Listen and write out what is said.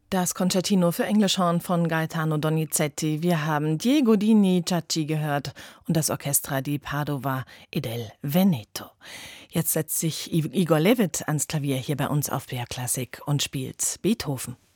Das Concertino für Englischhorn von Gaetano Donizetti. Wir haben Diego Dini Ciacci gehört und das Orchestra di Padova e del Veneto. Jetzt setzt sich Igor Levit ans Klavier hier bei uns auf BR Klassik und spielt Beethoven.